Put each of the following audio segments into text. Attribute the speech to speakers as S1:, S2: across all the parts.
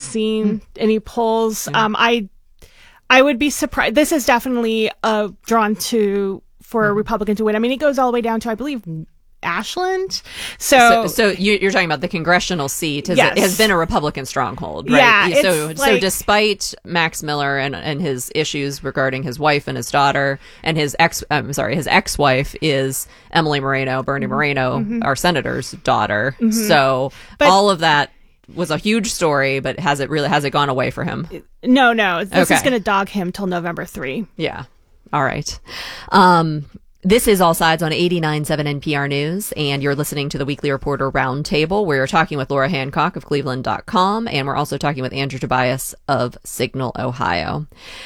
S1: seen any polls. I would be surprised. This is definitely drawn for a Republican to win. I mean, it goes all the way down to, I believe, Ashland. So
S2: you're talking about the congressional seat has been a Republican stronghold, right?
S1: Yeah.
S2: So despite Max Miller and his issues regarding his wife and his daughter, and his ex-wife is Emily Moreno, Bernie Moreno, our senator's daughter. So all of that was a huge story, but has it gone away for him?
S1: No. This is going to dog him till November 3.
S2: Yeah. All right. This is All Sides on 89.7 NPR News, and you're listening to the Weekly Reporter Roundtable. We're talking with Laura Hancock of Cleveland.com, and we're also talking with Andrew Tobias of Signal, Ohio.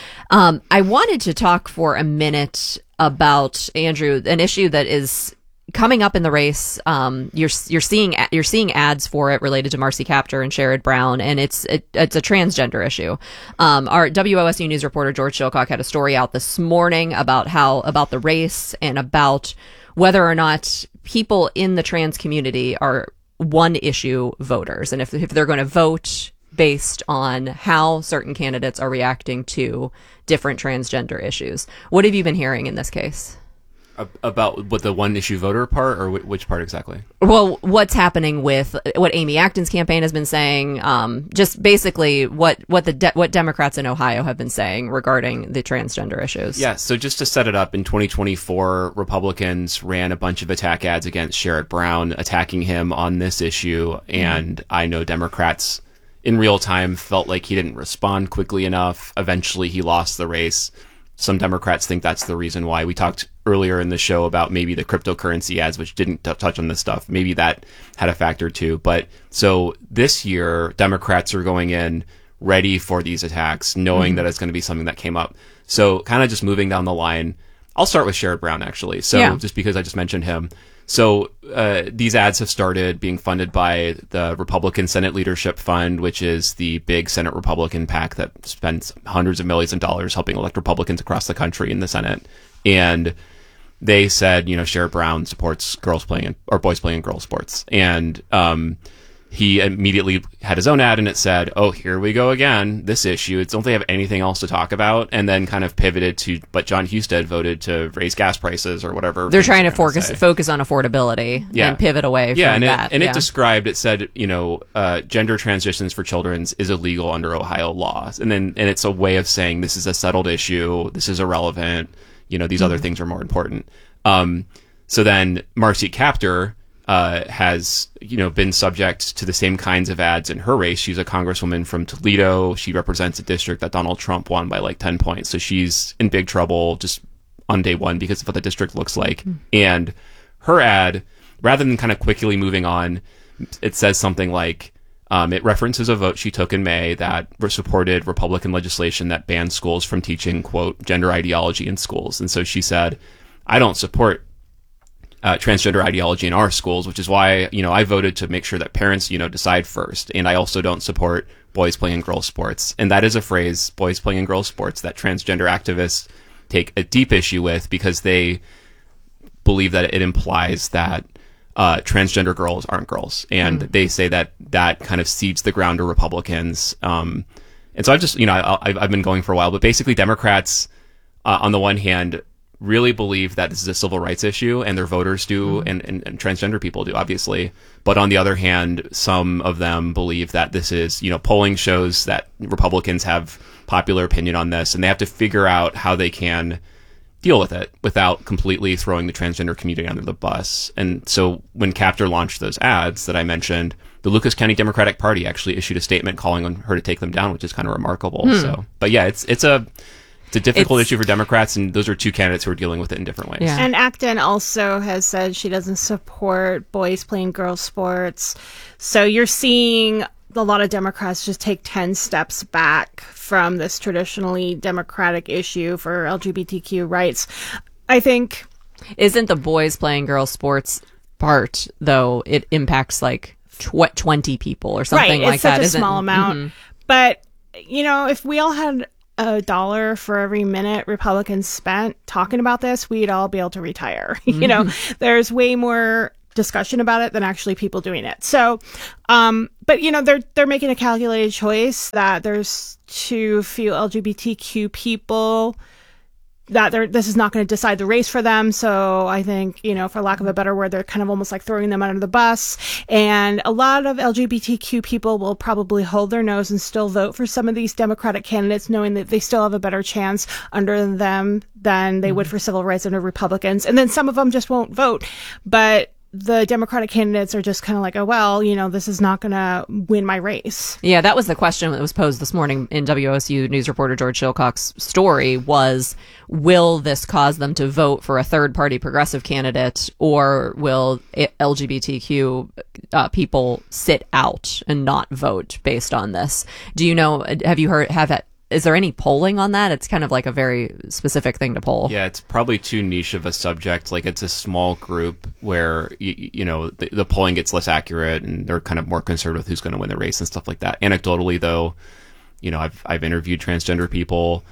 S2: I wanted to talk for a minute about, Andrew, an issue that is coming up in the race. You're seeing ads for it related to Marcy Kaptur and Sherrod Brown, and it's a transgender issue. Our WOSU News reporter George Shilcock had a story out this morning about the race and about whether or not people in the trans community are one issue voters, and if they're going to vote based on how certain candidates are reacting to different transgender issues. What have you been hearing in this case?
S3: About what the one issue voter part, or which part exactly?
S2: Well, what's happening with what Amy Acton's campaign has been saying, just basically what Democrats in Ohio have been saying regarding the transgender issues.
S3: Yeah, so just to set it up, in 2024, Republicans ran a bunch of attack ads against Sherrod Brown, attacking him on this issue, and I know Democrats in real time felt like he didn't respond quickly enough. Eventually, he lost the race. Some Democrats think that's the reason why. We talked earlier in the show about maybe the cryptocurrency ads, which didn't touch on this stuff. Maybe that had a factor too. But so this year, Democrats are going in ready for these attacks, knowing that it's going to be something that came up. So kind of just moving down the line, I'll start with Sherrod Brown, actually. So just because I just mentioned him. So these ads have started being funded by the Republican Senate Leadership Fund, which is the big Senate Republican PAC that spends hundreds of millions of dollars helping elect Republicans across the country in the Senate. And they said, Sherrod Brown supports boys playing in girls sports. And he immediately had his own ad, and it said, oh, here we go again, this issue. It's don't they have anything else to talk about? And then kind of pivoted to, but John Husted voted to raise gas prices or whatever.
S2: They're trying to focus on affordability and pivot away from that.
S3: It described, it said, gender transitions for children is illegal under Ohio laws. And it's a way of saying this is a settled issue, this is irrelevant, these other things are more important. So then Marcy Kaptur has been subject to the same kinds of ads in her race. She's a congresswoman from Toledo. She represents a district that Donald Trump won by like 10 points. So she's in big trouble just on day one because of what the district looks like. And her ad, rather than kind of quickly moving on, it says something like, it references a vote she took in May that supported Republican legislation that banned schools from teaching, quote, gender ideology in schools. And so she said, I don't support transgender ideology in our schools, which is why, I voted to make sure that parents, decide first. And I also don't support boys playing in girls sports. And that is a phrase, boys playing in girls sports, that transgender activists take a deep issue with because they believe that it implies that transgender girls aren't girls. And they say that kind of seeds the ground to Republicans. And so I've just, I've been going for a while, but basically Democrats, on the one hand, really believe that this is a civil rights issue, and their voters do, and transgender people do, obviously. But on the other hand, some of them believe that this is, polling shows that Republicans have popular opinion on this, and they have to figure out how they can deal with it without completely throwing the transgender community under the bus. And so when Kaptur launched those ads that I mentioned, the Lucas County Democratic Party actually issued a statement calling on her to take them down, which is kind of remarkable. So, but yeah, it's a difficult issue for Democrats, and those are two candidates who are dealing with it in different ways.
S1: Yeah. And Acton also has said she doesn't support boys playing girls sports. So you're seeing a lot of Democrats just take 10 steps back from this traditionally Democratic issue for LGBTQ rights. I think...
S2: Isn't the boys playing girls sports part, though, it impacts like 20 people or something like that?
S1: It's such a small amount. But, if we all had $1 for every minute Republicans spent talking about this, we'd all be able to retire. There's way more discussion about it than actually people doing it. So, but they're making a calculated choice that there's too few LGBTQ people, that this is not going to decide the race for them. So I think, for lack of a better word, they're kind of almost like throwing them under the bus. And a lot of LGBTQ people will probably hold their nose and still vote for some of these Democratic candidates, knowing that they still have a better chance under them than they would for civil rights under Republicans. And then some of them just won't vote. But the Democratic candidates are just kind of like, oh, well, this is not going to win my race.
S2: Yeah, that was the question that was posed this morning in WOSU news reporter George Shilcock's story was, will this cause them to vote for a third-party progressive candidate, or will LGBTQ people sit out and not vote based on this? Do you know, have you heard, is there any polling on that? It's kind of like a very specific thing to poll.
S3: Yeah, it's probably too niche of a subject. Like, it's a small group where, the polling gets less accurate, and they're kind of more concerned with who's going to win the race and stuff like that. Anecdotally, though, I've interviewed transgender people.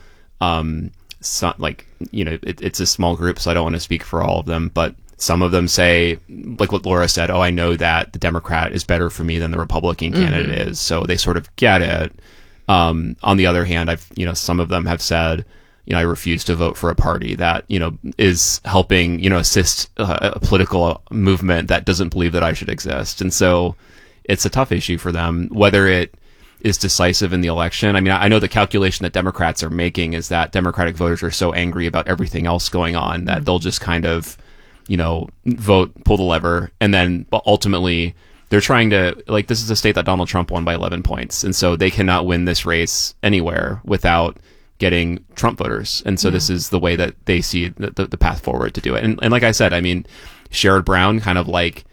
S3: It's a small group, so I don't want to speak for all of them, but some of them say, like what Laura said, oh, I know that the Democrat is better for me than the Republican candidate is. So they sort of get it. On the other hand, some of them have said, I refuse to vote for a party that, is helping, assist a political movement that doesn't believe that I should exist. And so it's a tough issue for them, whether it is decisive in the election. I mean, I know the calculation that Democrats are making is that Democratic voters are so angry about everything else going on that they'll just kind of, vote, pull the lever, and then ultimately they're trying to, this is a state that Donald Trump won by 11 points. And so they cannot win this race anywhere without getting Trump voters. And so this is the way that they see the path forward to do it. And like I said, I mean, Sherrod Brown kind of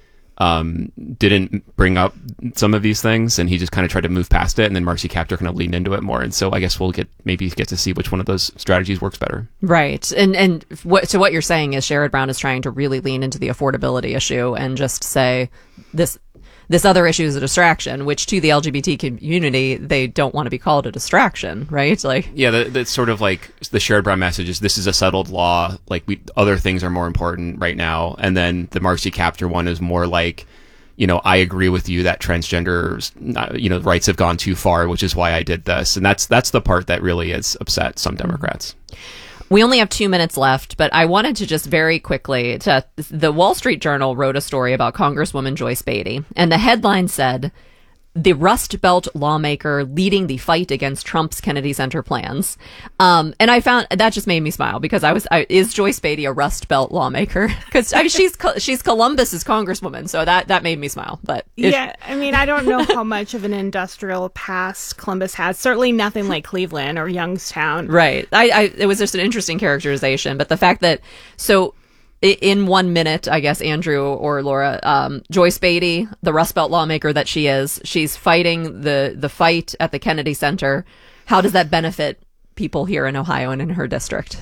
S3: didn't bring up some of these things, and he just kind of tried to move past it. And then Marcy Kaptur kind of leaned into it more. And so I guess we'll maybe get to see which one of those strategies works better.
S2: Right. And what you're saying is Sherrod Brown is trying to really lean into the affordability issue and just say this other issue is a distraction, which to the LGBT community, they don't want to be called a distraction, right?
S3: That's sort of like the Sherrod Brown message is, this is a settled law. Other things are more important right now. And then the Marcy Kaptur one is more like, I agree with you that transgenders, rights have gone too far, which is why I did this. And that's the part that really has upset some Democrats.
S2: We only have 2 minutes left, but I wanted to just very quickly, the Wall Street Journal wrote a story about Congresswoman Joyce Beatty, and the headline said, the Rust Belt lawmaker leading the fight against Trump's Kennedy Center plans. And I found that just made me smile, because is Joyce Beatty a Rust Belt lawmaker? Because she's Columbus's congresswoman, so that made me smile. But
S1: I don't know how much of an industrial past Columbus has. Certainly nothing like Cleveland or Youngstown.
S2: Right. It was just an interesting characterization, but the fact that in 1 minute, I guess, Andrew or Laura, Joyce Beatty, the Rust Belt lawmaker that she is, she's fighting the fight at the Kennedy Center. How does that benefit people here in Ohio and in her district?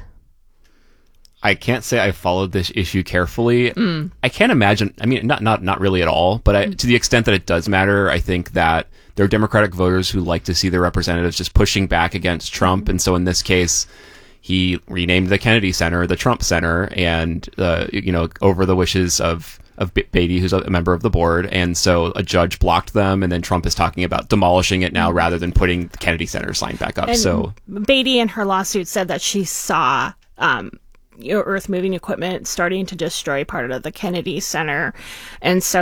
S3: I can't say I followed this issue carefully. I can't imagine. I mean, not really at all. But to the extent that it does matter, I think that there are Democratic voters who like to see their representatives just pushing back against Trump. And so in this case, he renamed the Kennedy Center the Trump Center, and over the wishes of Beatty, who's a member of the board. And so a judge blocked them, and then Trump is talking about demolishing it now rather than putting the Kennedy Center sign back up.
S1: And
S3: so
S1: Beatty in her lawsuit said that she saw earth moving equipment starting to destroy part of the Kennedy Center. And so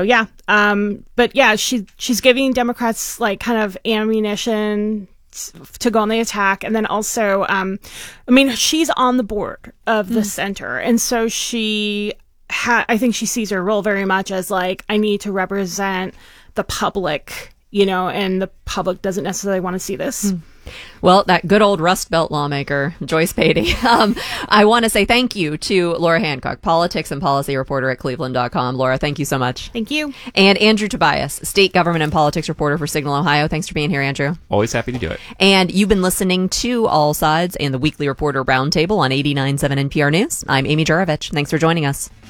S1: she's giving Democrats kind of ammunition to go on the attack. And then also, she's on the board of the center. And so I think she sees her role very much as I need to represent the public, and the public doesn't necessarily want to see this.
S2: Well, that good old Rust Belt lawmaker, Joyce Beatty. I want to say thank you to Laura Hancock, politics and policy reporter at Cleveland.com. Laura, thank you so much.
S1: Thank you.
S2: And Andrew Tobias, state government and politics reporter for Signal, Ohio. Thanks for being here, Andrew.
S3: Always happy to do it.
S2: And you've been listening to All Sides and the Weekly Reporter Roundtable on 89.7 NPR News. I'm Amy Juravich. Thanks for joining us.